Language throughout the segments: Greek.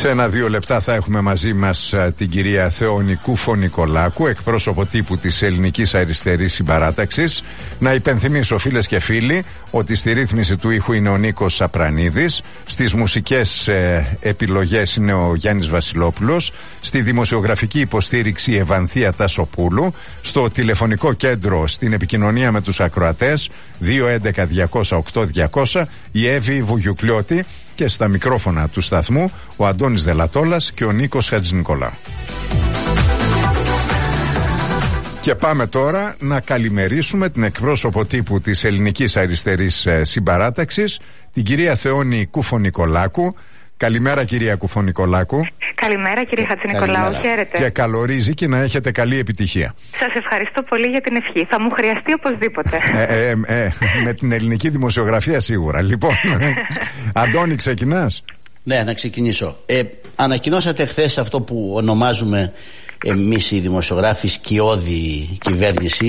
Σε 1-2 λεπτά θα έχουμε μαζί μας την κυρία Θεόνη Κουφο-Νικολάκου, εκπρόσωπο τύπου της Ελληνικής Αριστερής Συμπαράταξης. Να υπενθυμίσω, φίλες και φίλοι, ότι στη ρύθμιση του ήχου είναι ο Νίκος Σαπρανίδης, στις μουσικές επιλογές είναι ο Γιάννης Βασιλόπουλος, στη δημοσιογραφική υποστήριξη η Ευανθία Τασοπούλου, στο τηλεφωνικό κέντρο στην επικοινωνία με τους ακροατές 211-200-8200 η Εύη Βουγιουκλιώτη, και στα μικρόφωνα του σταθμού ο Αντώνης Δελατόλας και ο Νίκος Χατζηνικολάου. Και πάμε τώρα να καλημερίσουμε την εκπρόσωπο τύπου της Ελληνικής Αριστερής Συμπαράταξης, την κυρία Θεόνη Κουφο-Νικολάκου. Καλημέρα, κυρία Κουφο-Νικολάκου. Καλημέρα, κύριε Χατζηνικολάου. Χαίρετε. Και καλορίζει και να έχετε καλή επιτυχία. Σας ευχαριστώ πολύ για την ευχή. Θα μου χρειαστεί οπωσδήποτε. Με την ελληνική δημοσιογραφία σίγουρα. Λοιπόν, Αντώνη, ξεκινάς? Ναι, να ξεκινήσω. Ανακοινώσατε χθες αυτό που ονομάζουμε εμείς οι δημοσιογράφοι σκιώδη κυβέρνηση.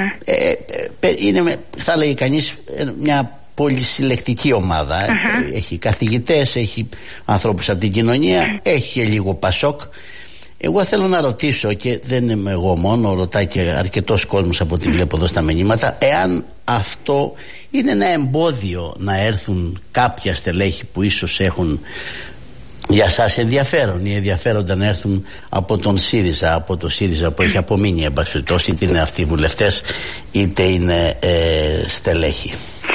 Είναι, θα λέγει κανείς, μια πολυσυλλεκτική ομάδα. Έχει καθηγητές, έχει ανθρώπους από την κοινωνία, έχει και λίγο πασόκ. Εγώ θέλω να ρωτήσω, και δεν είμαι εγώ μόνο, ρωτάει και αρκετός κόσμος από ό,τι βλέπω εδώ στα μηνύματα, εάν αυτό είναι ένα εμπόδιο να έρθουν κάποια στελέχη που ίσως έχουν για σας ενδιαφέρον ή ενδιαφέροντα να έρθουν από τον ΣΥΡΙΖΑ, από το ΣΥΡΙΖΑ που έχει απομείνει, εν πάση περιπτώσει, είτε είναι αυτοί οι βουλευτές είτε είναι στελέχη.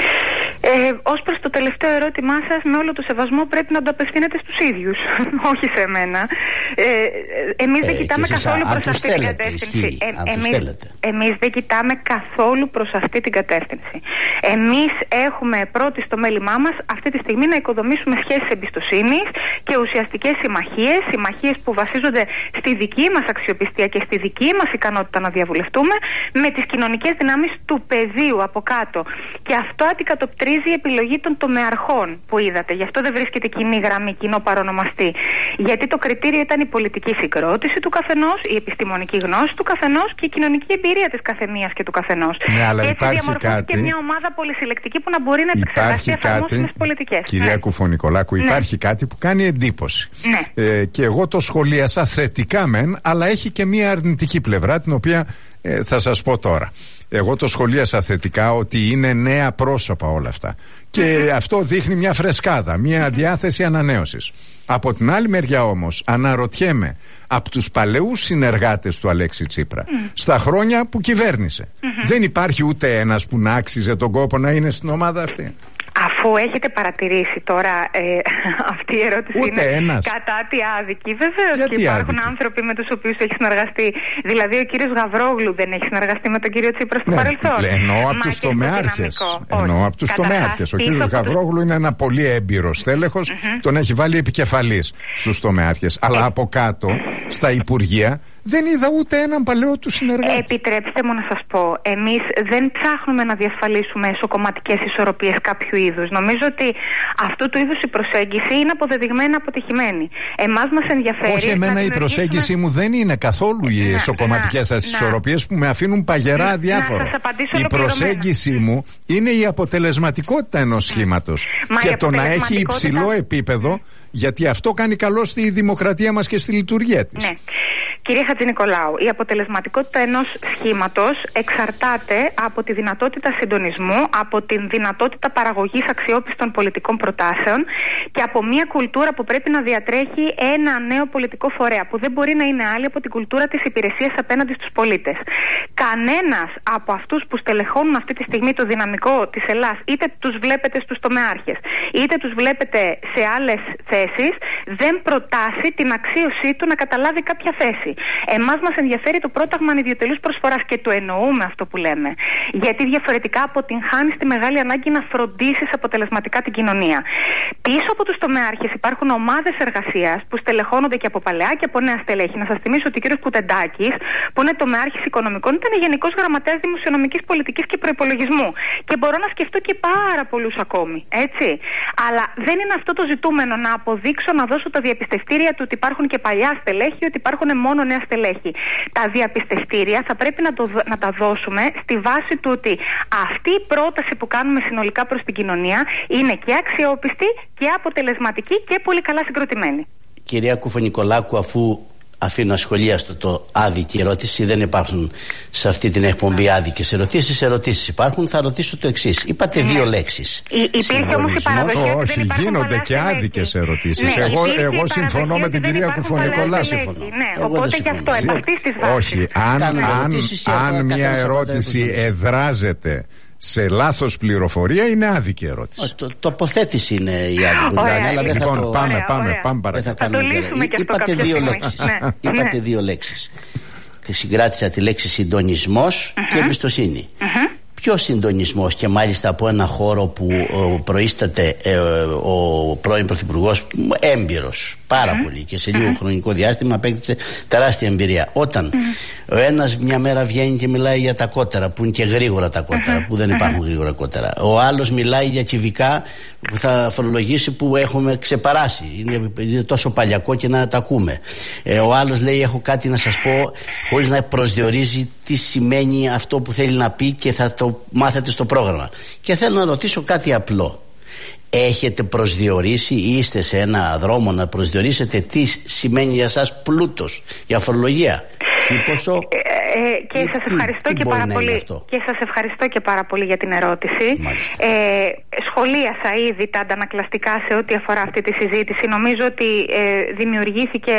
Ως προς το τελευταίο ερώτημά σας, με όλο το σεβασμό πρέπει να το απευθύνετε στους ίδιους, όχι σε μένα. Εμείς δεν κοιτάμε καθόλου προς αυτή την κατεύθυνση. Εμείς δεν κοιτάμε καθόλου προς αυτή την κατεύθυνση. Εμείς έχουμε πρώτη στο μέλημά μας αυτή τη στιγμή να οικοδομήσουμε σχέσεις εμπιστοσύνης και ουσιαστικές συμμαχίες που βασίζονται στη δική μας αξιοπιστία και στη δική μας ικανότητα να διαβουλευτούμε με τις κοινωνικές δυνάμεις του πεδίου από κάτω. Και αυτό αντικατοπτρίζει η επιλογή των τομεαρχών που είδατε. Γι' αυτό δεν βρίσκεται κοινή γραμμή, κοινό παρονομαστή. Γιατί το κριτήριο ήταν η πολιτική συγκρότηση του καθενός, η επιστημονική γνώση του καθενός και η κοινωνική εμπειρία της καθεμίας και του καθενός. Ναι, αλλά και έτσι διαμορφώθηκε μια ομάδα πολυσυλλεκτική που να μπορεί να επεξεργαστεί εφαρμόσιμες πολιτικές. Κυρία Κουφο-Νικολάκου, υπάρχει κάτι που κάνει εντύπωση. Και εγώ το σχολίασα θετικά μεν, αλλά έχει και μια αρνητική πλευρά, την οποία θα σας πω τώρα. Εγώ το σχολίασα θετικά, ότι είναι νέα πρόσωπα όλα αυτά. Και αυτό δείχνει μια φρεσκάδα, μια διάθεση ανανέωσης. Από την άλλη μεριά όμως αναρωτιέμαι, από τους παλαιούς συνεργάτες του Αλέξη Τσίπρα, στα χρόνια που κυβέρνησε, δεν υπάρχει ούτε ένας που να άξιζε τον κόπο να είναι στην ομάδα αυτή? Αφού έχετε παρατηρήσει τώρα, αυτή η ερώτηση είναι κατά τη άδικη. Βεβαίως και υπάρχουν άνθρωποι με τους οποίους έχει συνεργαστεί. Δηλαδή ο κύριος Γαβρόγλου δεν έχει συνεργαστεί με τον κύριο Τσίπρα στο παρελθόν. Εννοώ από τους τομεάρχες. Ο κύριος Γαβρόγλου είναι ένα πολύ έμπειρος στέλεχος, τον έχει βάλει επικεφαλής στους τομεάρχες. Αλλά από κάτω, στα υπουργεία, δεν είδα ούτε έναν παλαιό του συνεργάτη. Επιτρέψτε μου να σας πω, εμείς δεν ψάχνουμε να διασφαλίσουμε εσωκομματικές ισορροπίες κάποιου είδους. Νομίζω ότι αυτού του είδους η προσέγγιση είναι αποδεδειγμένα αποτυχημένη. Εμάς μας ενδιαφέρει. Όχι, εμένα η προσέγγιση μου δεν είναι καθόλου οι εσωκομματικές σας ισορροπίες που με αφήνουν παγερά αδιάφορο. Η προσέγγιση μου είναι η αποτελεσματικότητα ενός σχήματος. Και το να έχει υψηλό επίπεδο, γιατί αυτό κάνει καλό στη δημοκρατία μας και στη λειτουργία της. Ναι. Κύριε Χατζηνικολάου, η αποτελεσματικότητα ενός σχήματος εξαρτάται από τη δυνατότητα συντονισμού, από τη δυνατότητα παραγωγής αξιόπιστων πολιτικών προτάσεων και από μια κουλτούρα που πρέπει να διατρέχει ένα νέο πολιτικό φορέα, που δεν μπορεί να είναι άλλη από την κουλτούρα της υπηρεσίας απέναντι στους πολίτες. Κανένας από αυτούς που στελεχώνουν αυτή τη στιγμή το δυναμικό της Ελλάδας, είτε τους βλέπετε στους τομεάρχες, είτε τους βλέπετε σε άλλες θέσεις, δεν προτάσει την αξίωσή του να καταλάβει κάποια θέση. Εμάς μας ενδιαφέρει το πρόταγμα ανιδιοτελούς προσφοράς και το εννοούμε αυτό που λέμε. Γιατί διαφορετικά αποτυγχάνεις τη μεγάλη ανάγκη να φροντίσεις αποτελεσματικά την κοινωνία. Πίσω από τους τομεάρχες υπάρχουν ομάδες εργασίας που στελεχώνονται και από παλαιά και από νέα στελέχη. Να σας θυμίσω ότι ο κύριος Κουτεντάκης, που είναι τομεάρχης οικονομικών, ήταν γενικός γραμματέας δημοσιονομικής πολιτικής και προϋπολογισμού. Και μπορώ να σκεφτώ και πάρα πολλούς ακόμη. Έτσι. Αλλά δεν είναι αυτό το ζητούμενο, να αποδείξω, να δώσω τα διαπιστευτήρια του ότι υπάρχουν και παλιά στελέχη, ότι υπάρχουν μόνο νέα στελέχη. Τα διαπιστευτήρια θα πρέπει να τα δώσουμε στη βάση του ότι αυτή η πρόταση που κάνουμε συνολικά προς την κοινωνία είναι και αξιόπιστη και αποτελεσματική και πολύ καλά συγκροτημένη. Κυρία Κουφονικολάκου, αφού αφήνω ασχολίαστο το άδικη ερώτηση, δεν υπάρχουν σε αυτή την εκπομπή άδικες ερωτήσεις υπάρχουν. Θα ρωτήσω το εξής. Είπατε δύο λέξεις. Υπήρχε όμως η παραδοχή. Όχι, γίνονται και άδικες ερωτήσεις. Εγώ συμφωνώ με την κυρία Κουφονικολάκου. Οπότε γι' αυτό επ' αυτής της βάσης. Όχι, αν μια ερώτηση εδράζεται σε λάθος πληροφορία, είναι άδικη ερώτηση. Τοποθέτηση είναι η άδικη. Λοιπόν, πάμε παρακάτω. Θα το λύσουμε και αυτό κάποια στιγμή. Είπατε δύο λέξεις. Συγκράτησα τη λέξη συντονισμός και εμπιστοσύνη. Ποιο συντονισμός, και μάλιστα από ένα χώρο που προείσταται ο πρώην Πρωθυπουργός, έμπειρος πάρα πολύ, και σε λίγο χρονικό διάστημα απέκτησε τεράστια εμπειρία. Όταν ο ένας μια μέρα βγαίνει και μιλάει για τα κότερα, που είναι και γρήγορα τα κότερα, που δεν υπάρχουν γρήγορα κότερα. Ο άλλος μιλάει για κυβικά που θα φορολογήσει, που έχουμε ξεπεράσει. Είναι τόσο παλιακό και να τα ακούμε. Ο άλλος λέει: έχω κάτι να σας πω, χωρίς να προσδιορίζει τι σημαίνει αυτό που θέλει να πει, και θα το μάθετε στο πρόγραμμα. Και θέλω να ρωτήσω κάτι απλό. Έχετε προσδιορίσει ή είστε σε ένα δρόμο να προσδιορίσετε τι σημαίνει για σας πλούτος, για φορολογία? Και σας ευχαριστώ και πάρα πολύ. Και σας ευχαριστώ και πάρα πολύ για την ερώτηση. Σχολίασα ήδη τα αντανακλαστικά σε ό,τι αφορά αυτή τη συζήτηση. Νομίζω ότι δημιουργήθηκε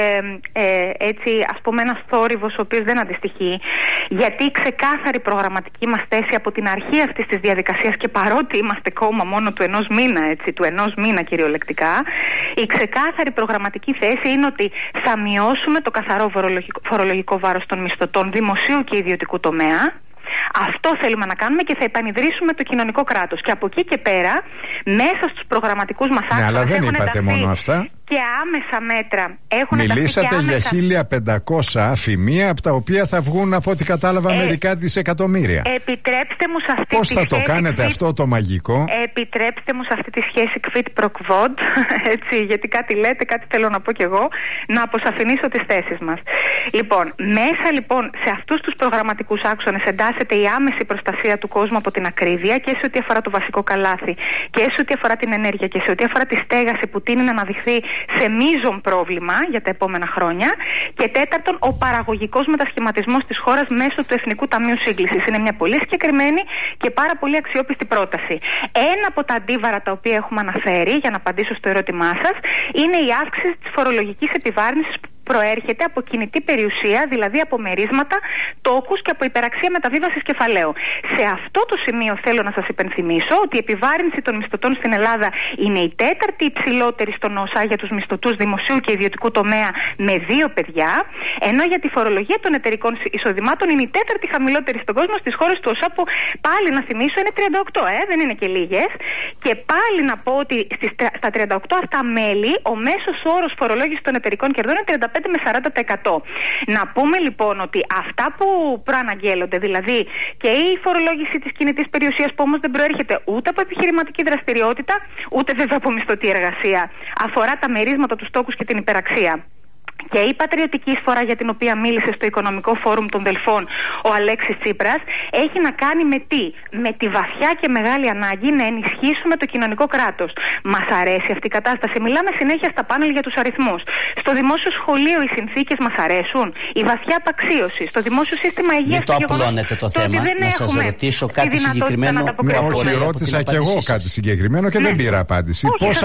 έτσι, ας πούμε, ένας θόρυβος ο οποίος δεν αντιστοιχεί, γιατί η ξεκάθαρη προγραμματική μας θέση από την αρχή αυτής της διαδικασίας, και παρότι είμαστε κόμμα μόνο του ενός μήνα, έτσι, του ενός μήνα κυριολεκτικά, η ξεκάθαρη προγραμματική θέση είναι ότι θα μειώσουμε το καθαρό φορολογικό βάρος των μισθωτών δημοσίου και ιδιωτικού τομέα. Αυτό θέλουμε να κάνουμε, και θα επανειδρύσουμε το κοινωνικό κράτος. Και από εκεί και πέρα, μέσα στους προγραμματικούς μας άξονες, αλλά δεν είπατε μόνο αυτά. Και άμεσα μέτρα. Μιλήσατε για 1.500 αφημεία, από τα οποία θα βγουν, από ό,τι κατάλαβα, μερικά δισεκατομμύρια. Επιτρέψτε μου σε αυτή Πώς θα το κάνετε αυτό το μαγικό? Επιτρέψτε μου σε αυτή τη σχέση quid pro quod, έτσι, γιατί κάτι λέτε, κάτι θέλω να πω κι εγώ, να αποσαφηνίσω τις θέσεις μας. Λοιπόν, μέσα λοιπόν σε αυτούς τους προγραμματικούς άξονες εντάσσεται η άμεση προστασία του κόσμου από την ακρίβεια, και σε ό,τι αφορά το βασικό καλάθι, και σε ό,τι αφορά την ενέργεια, και σε ό,τι αφορά τη στέγαση, που τείνει να αναδειχθεί σε μείζον πρόβλημα για τα επόμενα χρόνια. Και τέταρτον, ο παραγωγικός μετασχηματισμός της χώρας μέσω του Εθνικού Ταμείου Σύγκλησης. Είναι μια πολύ συγκεκριμένη και πάρα πολύ αξιόπιστη πρόταση. Ένα από τα αντίβαρα τα οποία έχουμε αναφέρει, για να απαντήσω στο ερώτημά σας, είναι η αύξηση της φορολογικής επιβάρυνσης που προέρχεται από κινητή περιουσία, δηλαδή από μερίσματα, τόκους και από υπεραξία μεταβίβασης κεφαλαίου. Σε αυτό το σημείο θέλω να σας υπενθυμίσω ότι η επιβάρυνση των μισθωτών στην Ελλάδα είναι η τέταρτη υψηλότερη στον ΩΣΑ για τους μισθωτούς δημοσίου και ιδιωτικού τομέα με 2 παιδιά, ενώ για τη φορολογία των εταιρικών εισοδημάτων είναι η τέταρτη χαμηλότερη στον κόσμο στις χώρες του ΩΣΑ, που πάλι να θυμίσω είναι 38, δεν είναι και λίγες. Και πάλι να πω ότι στα 38 αυτά μέλη ο μέσος όρος φορολόγησης των εταιρικών κερδών είναι 35 με 40%. Να πούμε λοιπόν ότι αυτά που προαναγγέλλονται, δηλαδή και η φορολόγηση της κινητής περιουσίας, που όμως δεν προέρχεται ούτε από επιχειρηματική δραστηριότητα, ούτε βέβαια από μισθωτή εργασία, αφορά τα μερίσματα, τους τόκους και την υπεραξία. Και η πατριωτική εισφορά για την οποία μίλησε στο Οικονομικό Φόρουμ των Δελφών ο Αλέξης Τσίπρας έχει να κάνει με τι? Με τη βαθιά και μεγάλη ανάγκη να ενισχύσουμε το κοινωνικό κράτος. Μας αρέσει αυτή η κατάσταση. Μιλάμε συνέχεια στα πάνελ για τους αριθμούς. Στο δημόσιο σχολείο οι συνθήκες μας αρέσουν. Η βαθιά απαξίωση. Στο δημόσιο σύστημα υγείας. Μην το απλώνετε το θέμα. Να σας ρωτήσω κάτι συγκεκριμένο. Όχι, ρώτησα κι εγώ κάτι συγκεκριμένο και δεν πήρα απάντηση.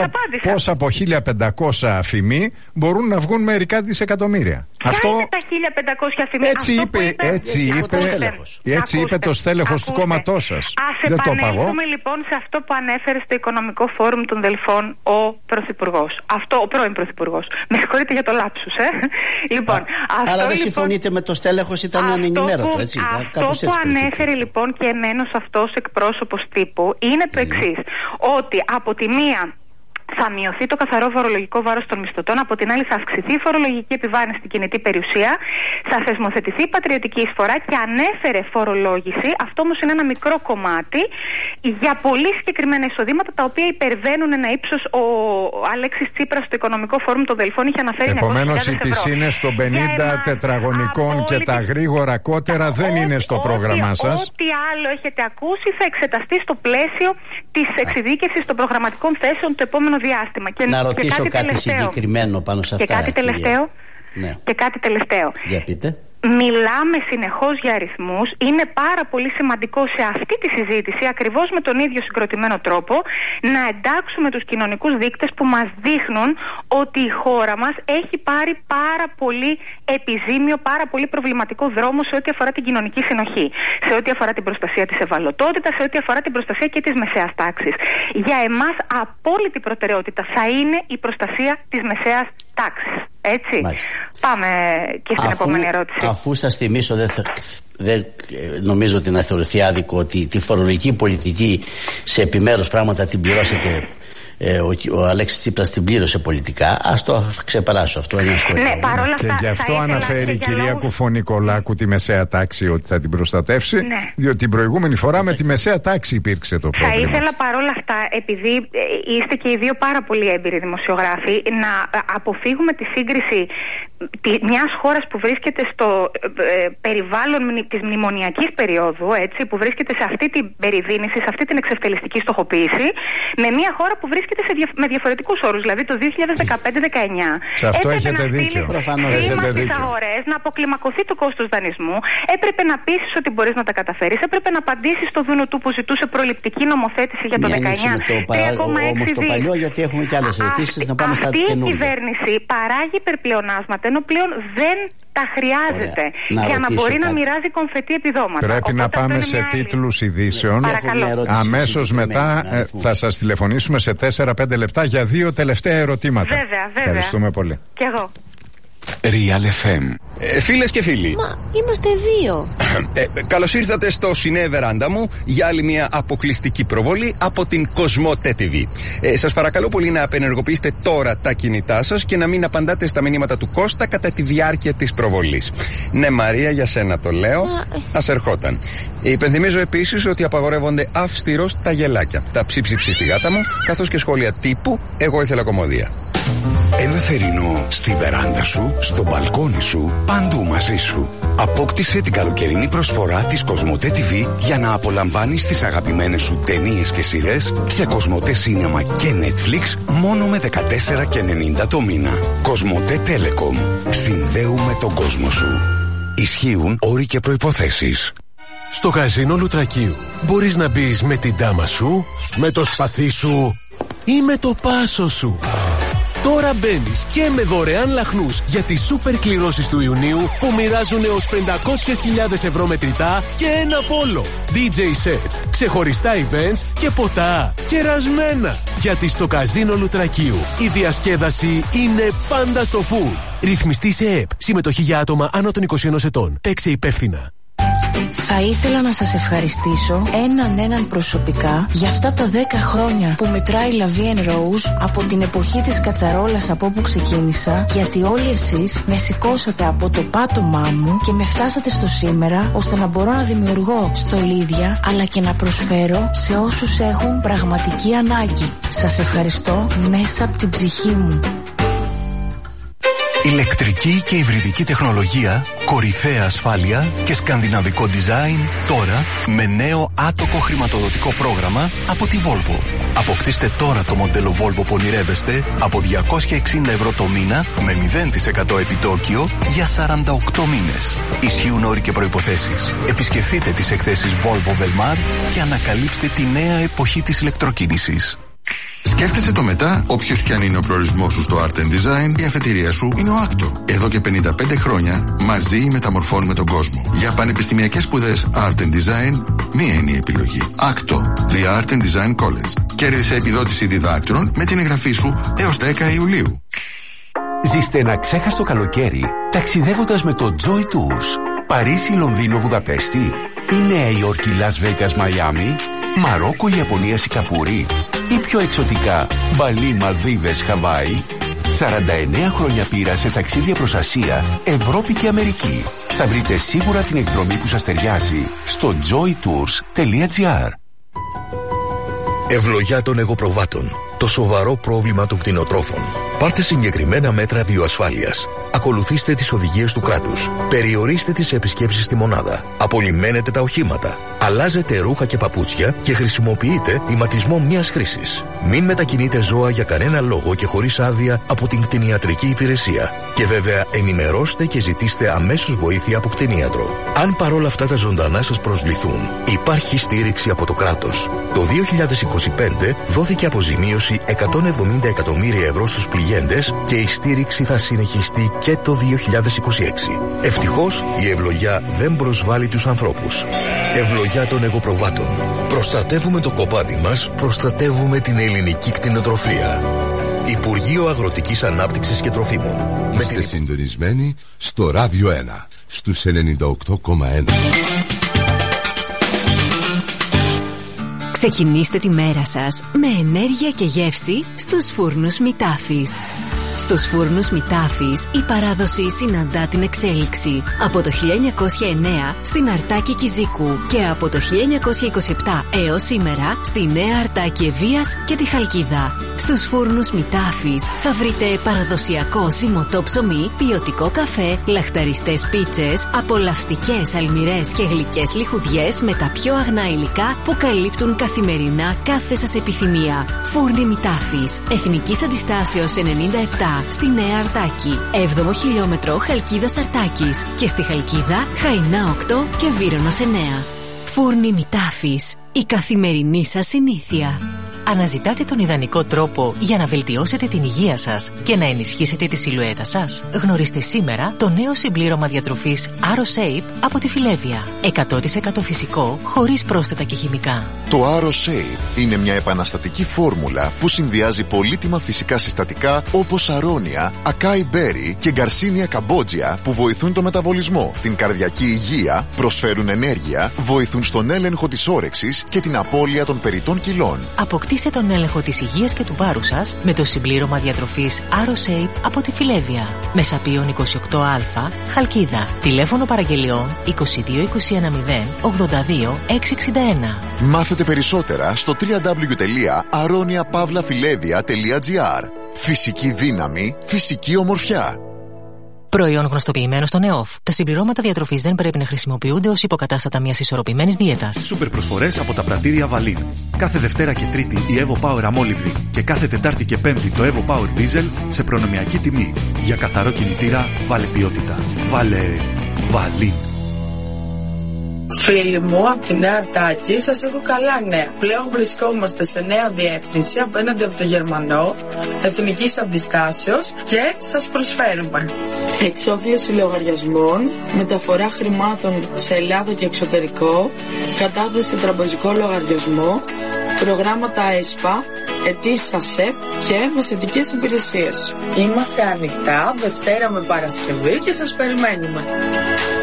Πώς από 1.500 αφημοί μπορούν να βγουν μερικά δισεκατομμύρια? Αυτό είναι τα 1.500 αφημία. Έτσι είπε το στέλεχος του κόμματός σας. Δεν το επανέλθουμε λοιπόν σε αυτό που ανέφερε στο Οικονομικό Φόρουμ των Δελφών ο Πρωθυπουργός. Ο πρώην Πρωθυπουργός. Με συγχωρείτε για το λάψους, Λοιπόν, αλλά δεν συμφωνείτε με το στέλεχος, ήταν ανενημέρωτο, έτσι? Αυτό που ανέφερε λοιπόν και εμένος αυτός εκπρόσωπος τύπου είναι το εξής. Ότι από τη μία θα μειωθεί το καθαρό φορολογικό βάρος των μισθωτών, από την άλλη θα αυξηθεί η φορολογική επιβάρυνση στην κινητή περιουσία, θα θεσμοθετηθεί η πατριωτική εισφορά και ανέφερε φορολόγηση. Αυτό όμως είναι ένα μικρό κομμάτι για πολύ συγκεκριμένα εισοδήματα, τα οποία υπερβαίνουν ένα ύψος. Ο Αλέξης Τσίπρας στο Οικονομικό Φόρουμ των Δελφών είχε αναφέρει. Επομένως οι πισίνες των 50 τετραγωνικών και τα γρήγορα κότερα δεν είναι στο πρόγραμμά σας. Ό,τι άλλο έχετε ακούσει θα εξεταστεί στο πλαίσιο της εξειδίκευσης των προγραμματικών θέσεων το επόμενο διάστημα. Να ρωτήσω κάτι συγκεκριμένο πάνω σε αυτά. Και κάτι τελευταίο. Ναι. Και κάτι τελευταίο. Για πείτε. Μιλάμε συνεχώς για αριθμούς. Είναι πάρα πολύ σημαντικό σε αυτή τη συζήτηση, ακριβώς με τον ίδιο συγκροτημένο τρόπο, να εντάξουμε τους κοινωνικούς δείκτες που μας δείχνουν ότι η χώρα μας έχει πάρει πάρα πολύ επιζήμιο, πάρα πολύ προβληματικό δρόμο σε ό,τι αφορά την κοινωνική συνοχή, σε ό,τι αφορά την προστασία της ευαλωτότητας, σε ό,τι αφορά την προστασία και της μεσαίας τάξης. Για εμάς απόλυτη προτεραιότητα θα είναι η προστασία της μεσαίας τάξης. Έτσι. Μάλιστα. Πάμε και στην επόμενη ερώτηση. Αφού σας θυμίσω, δεν νομίζω ότι να θεωρηθεί άδικο ότι τη φορολογική πολιτική σε επιμέρους πράγματα την πληρώσετε. Ο Αλέξης Τσίπρας την πλήρωσε πολιτικά. Ας το ξεπεράσω αυτό. Είναι σχόλιο. Ναι, παρόλα αυτά. Και γι' αυτό αναφέρει η κυρία Κουφωνικολάκου τη μεσαία τάξη, ότι θα την προστατεύσει. Ναι. Διότι την προηγούμενη φορά με τη μεσαία τάξη υπήρξε το πρόβλημα. Θα ήθελα παρόλα αυτά, επειδή είστε και οι δύο πάρα πολύ έμπειροι δημοσιογράφοι, να αποφύγουμε τη σύγκριση μιας χώρας που βρίσκεται στο περιβάλλον της μνημονιακής περίοδου, έτσι, που βρίσκεται σε αυτή την περιδίνηση, σε αυτή την εξευτελιστική στοχοποίηση, με μια χώρα που βρίσκεται με διαφορετικούς όρους. Δηλαδή το 2015-19 σε αυτό έχετε δίκιο. Στις αγορές, να αποκλιμακωθεί το κόστος δανεισμού, έπρεπε να πείσεις ότι μπορείς να τα καταφέρεις, έπρεπε να απαντήσεις στο Δούνο του που ζητούσε προληπτική νομοθέτηση για το 19. Όμως το παλιό, γιατί έχουμε και άλλες ερωτήσεις, να πάμε στα καινούργια. Αυτή η κυβέρνηση παράγει υπερπλεονάσματα, ενώ πλέον δεν τα χρειάζεται για να μπορεί να μοιράζει κομφετή επιδόματα. Πρέπει να πάμε σε τίτλους ειδήσεων. Αμέσως μετά θα σας τηλεφωνήσουμε σε 4-5 λεπτά για 2 τελευταία ερωτήματα. Βέβαια. Ευχαριστούμε πολύ. Κι εγώ. Real FM. Φίλες και φίλοι. Μα είμαστε 2. Καλώς ήρθατε στο Σινέ Βεράντα μου για άλλη μια αποκλειστική προβολή από την Κοσμοτέ TV. Σας παρακαλώ πολύ να απενεργοποιήσετε τώρα τα κινητά σας και να μην απαντάτε στα μηνύματα του Κώστα κατά τη διάρκεια της προβολής. Ναι, Μαρία, για σένα το λέω. Ας ερχόταν. Υπενθυμίζω επίσης ότι απαγορεύονται αυστηρώς τα γελάκια, τα ψιψιψι στη γάτα μου, καθώς και σχόλια τύπου «Εγώ ήθελα κομμωδία». Ένα θερινό στη βεράντα σου, στο μπαλκόνι σου, παντού μαζί σου. Απόκτησε την καλοκαιρινή προσφορά της Κοσμοτέ TV για να απολαμβάνεις τις αγαπημένες σου ταινίες και σειρές σε Κοσμοτέ Cinema και Netflix μόνο με 14,90 το μήνα. Κοσμοτέ Telecom. Συνδέουμε τον κόσμο σου. Ισχύουν όροι και προϋποθέσεις. Στο καζίνο Λουτρακίου μπορείς να μπεις με την τάμα σου, με το σπαθί σου ή με το πάσο σου. Τώρα μπαίνεις και με δωρεάν λαχνούς για τις σούπερ κληρώσεις του Ιουνίου που μοιράζουν έως 500.000 ευρώ μετρητά και ένα πόλο. DJ sets, ξεχωριστά events και ποτά κερασμένα. Γιατί στο καζίνο Λουτρακίου η διασκέδαση είναι πάντα στο φουλ. Ρυθμιστή σε ΕΠ. Συμμετοχή για άτομα άνω των 21 ετών. Παίξε υπεύθυνα. Θα ήθελα να σας ευχαριστήσω έναν προσωπικά για αυτά τα 10 χρόνια που μετράει La Vie en Rose από την εποχή της κατσαρόλας από όπου ξεκίνησα, γιατί όλοι εσείς με σηκώσατε από το πάτωμά μου και με φτάσατε στο σήμερα, ώστε να μπορώ να δημιουργώ στολίδια αλλά και να προσφέρω σε όσους έχουν πραγματική ανάγκη. Σας ευχαριστώ μέσα από την ψυχή μου. Ηλεκτρική και υβριδική τεχνολογία, κορυφαία ασφάλεια και σκανδιναβικό design τώρα με νέο άτοκο χρηματοδοτικό πρόγραμμα από τη Volvo. Αποκτήστε τώρα το μοντέλο Volvo που ονειρεύεστε από 260 ευρώ το μήνα με 0% επιτόκιο για 48 μήνες. Ισχύουν όροι και προϋποθέσεις. Επισκεφτείτε τις εκθέσεις Volvo Velmar και ανακαλύψτε τη νέα εποχή της ηλεκτροκίνησης. Σκέφτεσαι το μετά, όποιος κι αν είναι ο προορισμός σου στο Art and Design, η αφετηρία σου είναι ο Άκτο. Εδώ και 55 χρόνια μαζί μεταμορφώνουμε τον κόσμο. Για πανεπιστημιακές σπουδές Art and Design, μία είναι η επιλογή. Άκτο, The Art and Design College. Κέρδισε επιδότηση διδάκτρων με την εγγραφή σου έως 10 Ιουλίου. Ζήστε ένα ξέχαστο καλοκαίρι ταξιδεύοντας με το Joy Tours. Παρίσι, Λονδίνο, Βουδαπέστη ή Νέα Υόρκη, Las Vegas, Μαϊάμι, Μαρόκο, Ιαπωνία, Σιγκαπούρη ή πιο εξωτικά Μπαλί, Μαλδίβες, Χαβάη. 49 χρόνια πείρα σε ταξίδια προς Ασία, Ευρώπη και Αμερική. Θα βρείτε σίγουρα την εκδρομή που σας ταιριάζει στο joytours.gr. Ευλογιά των εγωπροβάτων. Το σοβαρό πρόβλημα των κτηνοτρόφων. Πάρτε συγκεκριμένα μέτρα βιοασφάλειας. Ακολουθήστε τις οδηγίες του κράτους. Περιορίστε τις επισκέψεις στη μονάδα. Απολυμμένετε τα οχήματα. Αλλάζετε ρούχα και παπούτσια και χρησιμοποιείτε ηματισμό μιας χρήσης. Μην μετακινείτε ζώα για κανένα λόγο και χωρίς άδεια από την κτηνιατρική υπηρεσία. Και βέβαια ενημερώστε και ζητήστε αμέσως βοήθεια από κτηνίατρο. Αν παρόλα αυτά τα ζωντανά σας προσβληθούν, υπάρχει στήριξη από το κράτος. Το 2025 δόθηκε αποζημίωση 170 εκατομμύρια ευρώ στους πληγέντες και η στήριξη θα συνεχιστεί και το 2026. Ευτυχώς η ευλογιά δεν προσβάλλει τους ανθρώπους. Ευλογιά των εγωπροβάτων. Προστατεύουμε το κοπάδι μας, προστατεύουμε την ελληνική κτηνοτροφία. Υπουργείο Αγροτικής Ανάπτυξης και Τροφίμων. Είστε συντονισμένοι στο Ράδιο 1 στους 98,1. Ξεκινήστε τη μέρα σας με ενέργεια και γεύση στους φούρνους Μητάφης. Στους φούρνους Μητάφης η παράδοση συναντά την εξέλιξη. Από το 1909 στην Αρτάκη Κιζίκου και από το 1927 έως σήμερα στη Νέα Αρτάκη Ευβοίας και τη Χαλκίδα. Στους φούρνους Μητάφης θα βρείτε παραδοσιακό ζυμωτό ψωμί, ποιοτικό καφέ, λαχταριστές πίτσες, απολαυστικές αλμυρές και γλυκές λιχουδιές με τα πιο αγνά υλικά που καλύπτουν καθημερινά κάθε σας επιθυμία. Φούρνοι Μητάφης, Εθνικής Αντιστάσεως 97 στη Νέα Αρτάκη, 7ο χιλιόμετρο Χαλκίδας Αρτάκης και στη Χαλκίδα Χαϊνά 8 και Βύρωνος 9. Φούρνοι Μητάφης, η καθημερινή σας συνήθεια. Αναζητάτε τον ιδανικό τρόπο για να βελτιώσετε την υγεία σας και να ενισχύσετε τη σιλουέτα σας? Γνωρίστε σήμερα το νέο συμπλήρωμα διατροφής AroShape από τη Φιλέβια. 100% φυσικό, χωρίς πρόσθετα και χημικά. Το AroShape είναι μια επαναστατική φόρμουλα που συνδυάζει πολύτιμα φυσικά συστατικά όπως αρώνια, ακάι μπέρι και γκαρσίνια καμπότζια που βοηθούν το μεταβολισμό, την καρδιακή υγεία, προσφέρουν ενέργεια, βοηθούν στον έλεγχο της όρεξης και την απώλεια των περιττών κιλών. Αποκτήστε τον έλεγχο της υγείας και του βάρους σας με το συμπλήρωμα διατροφής AroShape από τη Φιλέβια. Μεσαπίων 28α, Χαλκίδα. Τηλέφωνο παραγγελιών 22 21 0 82 661. Μάθετε περισσότερα στο www.aroniapavlafilevia.gr. Φυσική δύναμη, φυσική ομορφιά. Προϊόν γνωστοποιημένο στον ΕΟΦ. Τα συμπληρώματα διατροφής δεν πρέπει να χρησιμοποιούνται ως υποκατάστατα μιας ισορροπημένης δίαιτας. Σούπερ προσφορές από τα πρατήρια Βαλίν. Κάθε Δευτέρα και Τρίτη η Evo Power αμόλυβδη και κάθε Τετάρτη και Πέμπτη το Evo Power Diesel σε προνομιακή τιμή. Για καθαρό κινητήρα, βάλε ποιότητα. Βάλε Βαλίν. Φίλοι μου από τη Νέα Αρτάκη, σας έχω καλά νέα. Πλέον βρισκόμαστε σε νέα διεύθυνση απέναντι από το Γερμανό, Εθνικής Αντιστάσεως και σας προσφέρουμε εξόφληση λογαριασμών, μεταφορά χρημάτων σε Ελλάδα και εξωτερικό, κατάθεση σε τραπεζικό λογαριασμό, προγράμματα ΕΣΠΑ, αιτήσεις ΑΣΕΠ και μεσαιτικές υπηρεσίες. Είμαστε ανοιχτά Δευτέρα με Παρασκευή και σας περιμένουμε.